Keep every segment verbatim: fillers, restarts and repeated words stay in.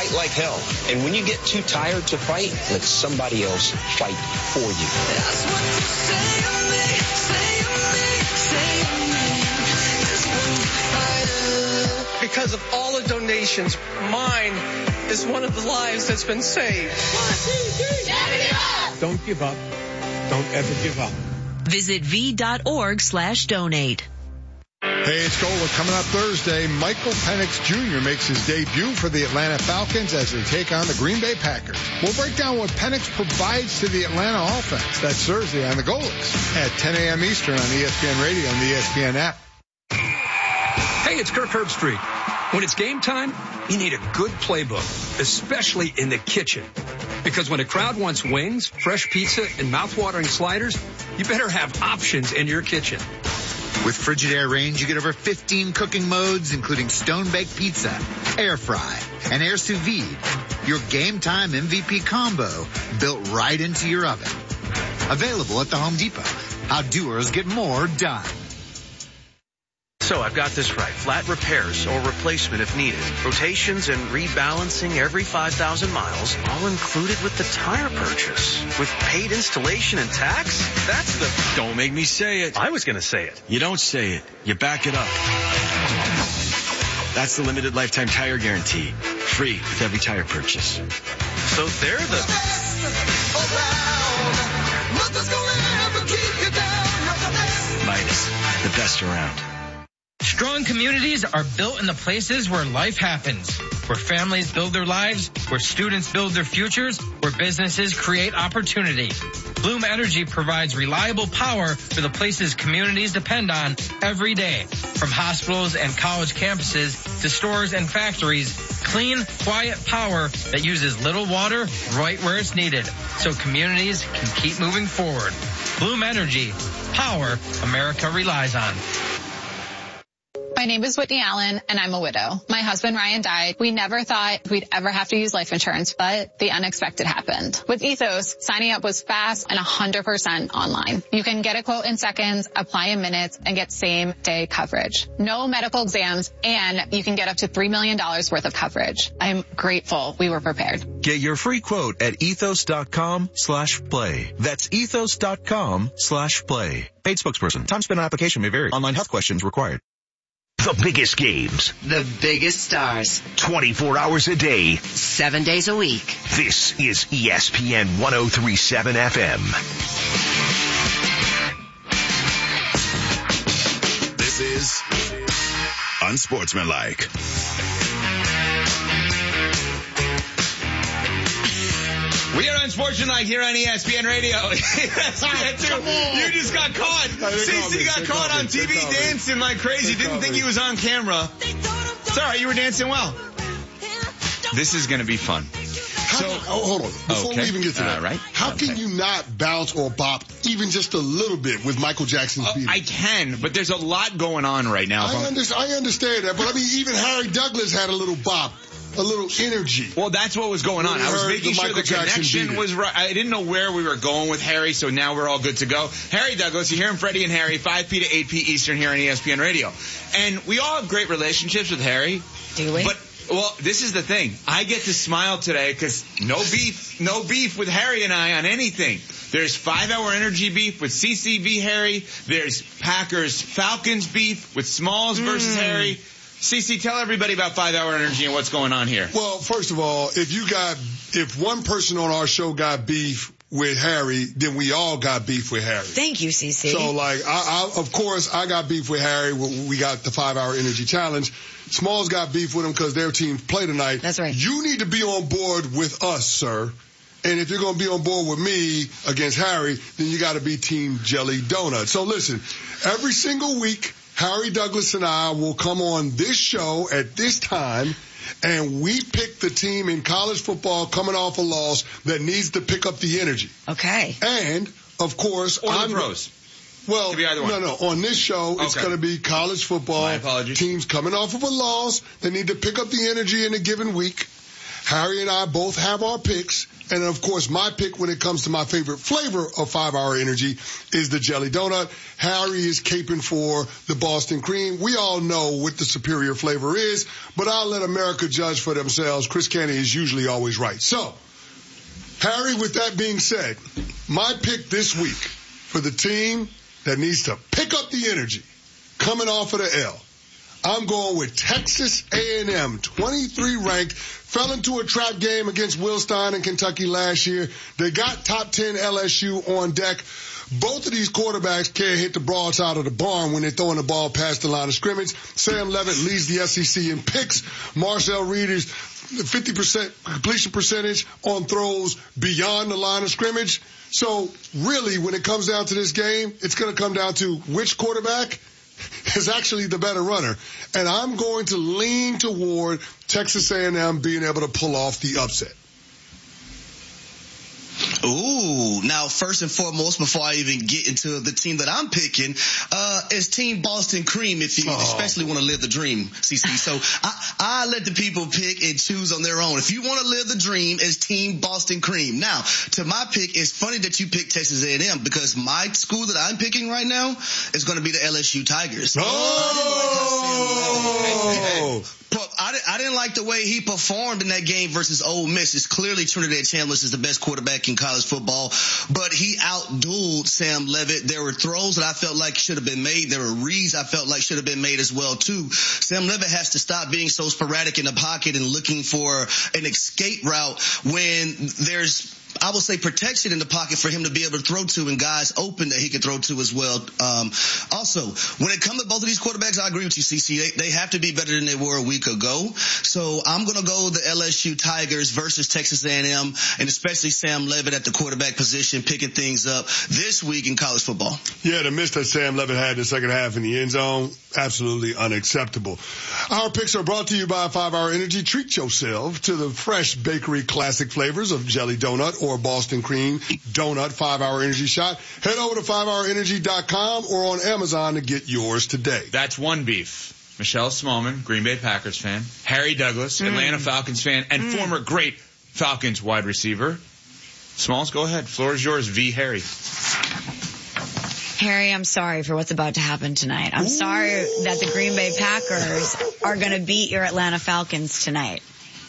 fight like hell. And when you get too tired to fight, let somebody else fight for you. That's what you say to me, say to me, say to me. That's what you fight. Because of all the donations, mine is one of the lives that's been saved. Don't give up. Don't ever give up. Visit v.org slash donate. Hey, it's Gola. Coming up Thursday, Michael Penix Junior makes his debut for the Atlanta Falcons as they take on the Green Bay Packers. We'll break down what Penix provides to the Atlanta offense. That's Thursday on the Golix at ten a.m. Eastern on E S P N Radio and the E S P N app. Hey, it's Kirk Herbstreit. When it's game time, you need a good playbook, especially in the kitchen. Because when a crowd wants wings, fresh pizza, and mouth-watering sliders, you better have options in your kitchen. With Frigidaire Range, you get over fifteen cooking modes, including stone-baked pizza, air fry, and air sous vide. Your game time M V P combo built right into your oven. Available at the Home Depot. How doers get more done. So I've got this right. Flat repairs or replacement if needed. Rotations and rebalancing every five thousand miles, all included with the tire purchase. With paid installation and tax? That's the... Don't make me say it. I was going to say it. You don't say it. You back it up. That's the limited lifetime tire guarantee. Free with every tire purchase. So they're the... Midas, the best around. Strong communities are built in the places where life happens, where families build their lives, where students build their futures, where businesses create opportunity. Bloom Energy provides reliable power for the places communities depend on every day. From hospitals and college campuses to stores and factories, clean, quiet power that uses little water right where it's needed, so communities can keep moving forward. Bloom Energy, power America relies on. My name is Whitney Allen, and I'm a widow. My husband, Ryan, died. We never thought we'd ever have to use life insurance, but the unexpected happened. With Ethos, signing up was fast and one hundred percent online. You can get a quote in seconds, apply in minutes, and get same-day coverage. No medical exams, and you can get up to three million dollars worth of coverage. I'm grateful we were prepared. Get your free quote at ethos.com slash play. That's ethos.com slash play. Paid spokesperson. Time spent on application may vary. Online health questions required. The biggest games. The biggest stars. twenty-four hours a day. Seven days a week. This is E S P N one oh three point seven F M. This is Unsportsmanlike. We are Unsportsmanlike here on E S P N Radio. E S P N two. You just got caught. Cece got caught on T V dancing like crazy. Didn't think he was on camera. It's all right. You were dancing well. This is going to be fun. How, so, oh, hold on. Before okay. we even get to that, uh, right? how okay. can you not bounce or bop even just a little bit with Michael Jackson's beat? Uh, I can, but there's a lot going on right now. I, under, I understand that, but I mean, even Harry Douglas had a little bop. A little energy. Well, that's what was going on. I was making sure the connection was right. I didn't know where we were going with Harry, so now we're all good to go. Harry Douglas, you hear him, Freddie and Harry, five p to eight p Eastern here on E S P N Radio. And we all have great relationships with Harry. Do we? But, well, this is the thing. I get to smile today because no beef, no beef with Harry and I on anything. There's five-hour energy beef with C C V Harry. There's Packers-Falcons beef with Smalls versus mm. Harry. Cece, tell everybody about Five Hour Energy and what's going on here. Well, first of all, if you got, if one person on our show got beef with Harry, then we all got beef with Harry. Thank you, Cece. So, like, I, I, of course, I got beef with Harry when we got the Five Hour Energy Challenge. Smalls got beef with him because their team play tonight. That's right. You need to be on board with us, sir. And if you're going to be on board with me against Harry, then you got to be Team Jelly Donut. So, listen, every single week, Harry Douglas and I will come on this show at this time, and we pick the team in college football coming off a loss that needs to pick up the energy. Okay. And, of course, or the I'm, pros. Well, Could be either one. no, no. On this show, okay. It's going to be college football. My apologies. Teams coming off of a loss. They need to pick up the energy in a given week. Harry and I both have our picks. And, of course, my pick when it comes to my favorite flavor of five hour Energy is the Jelly Donut. Harry is caping for the Boston Cream. We all know what the superior flavor is, but I'll let America judge for themselves. Chris Canty is usually always right. So, Harry, with that being said, my pick this week for the team that needs to pick up the energy coming off of the L, I'm going with Texas A and M, twenty-three ranked, fell into a trap game against Will Stein in Kentucky last year. They got top ten L S U on deck. Both of these quarterbacks can't hit the broadside of the barn when they're throwing the ball past the line of scrimmage. Sam Levitt leads the S E C in picks. Marcel Reed is fifty percent completion percentage on throws beyond the line of scrimmage. So really, when it comes down to this game, it's going to come down to which quarterback is actually the better runner. And I'm going to lean toward Texas A and M being able to pull off the upset. Ooh, now first and foremost, before I even get into the team that I'm picking, uh, is Team Boston Cream, if you oh. especially want to live the dream, C C. So I, I let the people pick and choose on their own. If you want to live the dream, it's Team Boston Cream. Now, to my pick, it's funny that you picked Texas A and M because my school that I'm picking right now is going to be the L S U Tigers. Oh! oh. I didn't, I didn't like the way he performed in that game versus Ole Miss. It's clearly Trinidad Chandler is the best quarterback in college football, but he outdueled Sam Levitt. There were throws that I felt like should have been made. There were reads I felt like should have been made as well, too. Sam Levitt has to stop being so sporadic in the pocket and looking for an escape route when there's, I will say, protection in the pocket for him to be able to throw to and guys open that he can throw to as well. Um, also, when it comes to both of these quarterbacks, I agree with you, C C. They, they have to be better than they were a week ago. So I'm going to go the L S U Tigers versus Texas A and M, and especially Sam Levitt at the quarterback position, picking things up this week in college football. Yeah, the miss that Sam Levitt had in the second half in the end zone, absolutely unacceptable. Our picks are brought to you by five hour Energy. Treat yourself to the fresh bakery classic flavors of Jelly Donut or Boston Cream Donut five hour Energy shot. Head over to five hour energy dot com or on Amazon to get yours today. That's one beef. Michelle Smallman, Green Bay Packers fan. Harry Douglas, mm. Atlanta Falcons fan, and mm. former great Falcons wide receiver. Smalls, go ahead. Floor is yours. V. Harry. Harry, I'm sorry for what's about to happen tonight. I'm Ooh. sorry that the Green Bay Packers are going to beat your Atlanta Falcons tonight.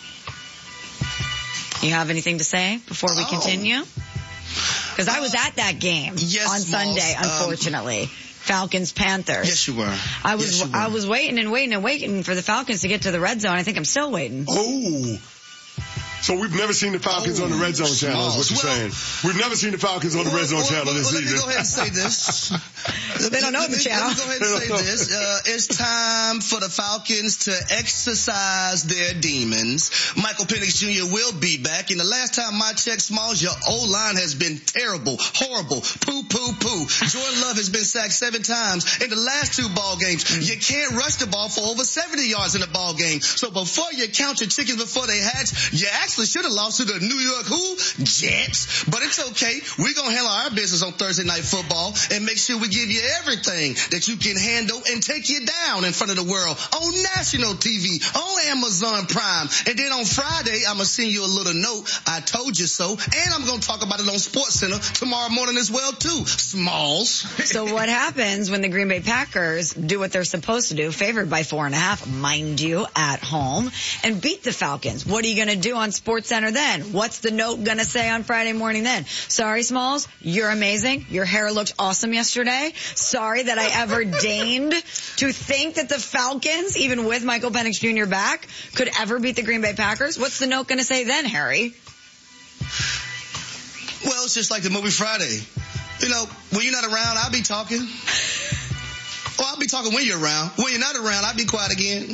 You have anything to say before we oh. continue? Because I was at that game yes, on Sunday, Smalls. unfortunately. Um, Falcons, Panthers. Yes, you were. I was, yes, you were. I was waiting and waiting and waiting for the Falcons to get to the red zone. I think I'm still waiting. Oh. So we've never seen the Falcons oh, on the Red Zone channel, is what you're well, saying. We've never seen the Falcons on the well, Red Zone well, channel well, this well, season. Let me go ahead and say this. They don't know the channel. Let me go ahead and say this. Uh, it's time for the Falcons to exercise their demons. Michael Penix Junior will be back. And the last time I checked, Smalls, your O-line has been terrible, horrible, poo, poo, poo. Jordan Love has been sacked seven times in the last two ball games. You can't rush the ball for over seventy yards in a ball game. So before you count your chickens before they hatch, you actually should have lost to the New York who? Jets. But it's okay. We're going to handle our business on Thursday Night Football and make sure we give you everything that you can handle and take you down in front of the world on national T V, on Amazon Prime. And then on Friday, I'm going to send you a little note. I told you so. And I'm going to talk about it on SportsCenter tomorrow morning as well, too. Smalls. So what happens when the Green Bay Packers do what they're supposed to do, favored by four and a half, mind you, at home, and beat the Falcons? What are you going to do on SportsCenter then? What's the note going to say on Friday morning then? Sorry, Smalls, you're amazing. Your hair looked awesome yesterday. Sorry that I ever deigned to think that the Falcons, even with Michael Penix Junior back, could ever beat the Green Bay Packers. What's the note going to say then, Harry? Well, it's just like the movie Friday. You know, when you're not around, I'll be talking. Well, I'll be talking when you're around. When you're not around, I'll be quiet again.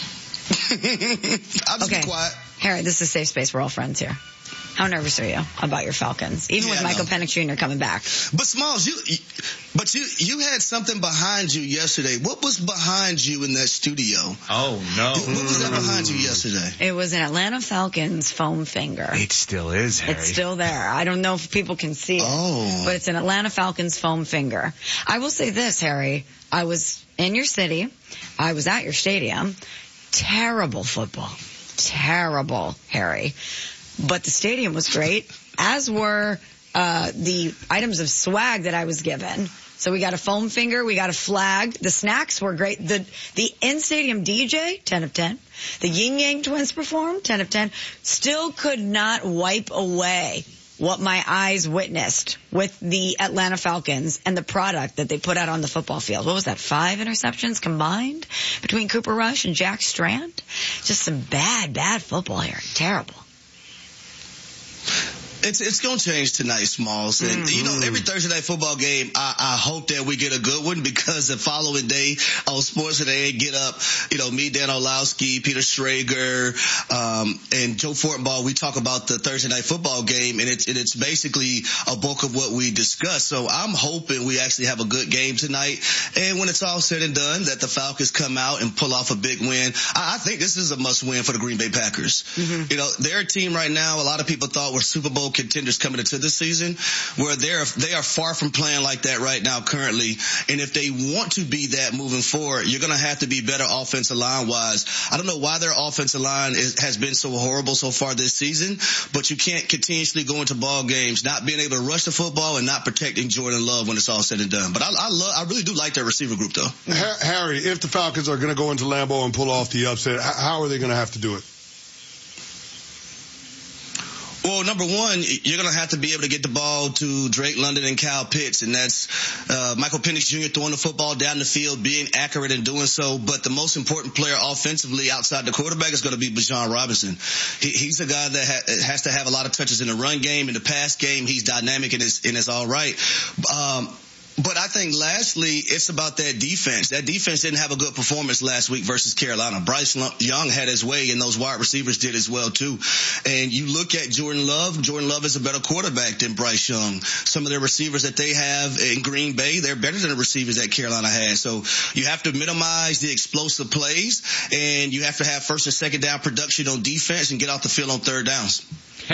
I'll just okay. be quiet. Harry, this is a safe space. We're all friends here. How nervous are you about your Falcons, even yeah, with Michael Penix Junior coming back? But Smalls, you, but you, you had something behind you yesterday. What was behind you in that studio? Oh no! What was that behind you yesterday? It was an Atlanta Falcons foam finger. It still is, Harry. It's still there. I don't know if people can see it, oh. but it's an Atlanta Falcons foam finger. I will say this, Harry. I was in your city. I was at your stadium. Terrible football. terrible, Harry. But the stadium was great, as were uh the items of swag that I was given. So we got a foam finger, we got a flag. The snacks were great. The the in-stadium D J, ten of ten. The Yin Yang Twins performed, ten of ten. Still could not wipe away what my eyes witnessed with the Atlanta Falcons and the product that they put out on the football field. What was that, five interceptions combined between Cooper Rush and Jack Strand? Just some bad, bad football here. Terrible. It's it's going to change tonight, Smalls. And, mm-hmm. you know, every Thursday night football game, I, I hope that we get a good one, because the following day on Sports Today, get up, you know, me, Dan Orlowski, Peter Schrager, um, and Joe Fortenbaugh, we talk about the Thursday night football game, and it's, and it's basically a bulk of what we discuss. So I'm hoping we actually have a good game tonight. And when it's all said and done, that the Falcons come out and pull off a big win. I, I think this is a must win for the Green Bay Packers. Mm-hmm. You know, they're a team right now, a lot of people thought were Super Bowl contenders coming into this season, where they're they are far from playing like that right now currently. And if they want to be that moving forward, you're going to have to be better offensive line wise. I don't know why their offensive line is, has been so horrible so far this season, but you can't continuously go into ball games not being able to rush the football and not protecting Jordan Love when it's all said and done. But I, I love, I really do like their receiver group though. Harry, if the Falcons are going to go into Lambeau and pull off the upset, how are they going to have to do it? Well, number one, you're going to have to be able to get the ball to Drake London and Kyle Pitts, and that's uh Michael Penix Junior throwing the football down the field, being accurate in doing so. But the most important player offensively outside the quarterback is going to be Bijan Robinson. He, he's a guy that ha- has to have a lot of touches in the run game. In the pass game, he's dynamic and is, and is all right. Um But I think lastly, it's about that defense. That defense didn't have a good performance last week versus Carolina. Bryce Young had his way, and those wide receivers did as well too. And you look at Jordan Love, Jordan Love is a better quarterback than Bryce Young. Some of the receivers that they have in Green Bay, they're better than the receivers that Carolina has. So you have to minimize the explosive plays, and you have to have first and second down production on defense and get off the field on third downs.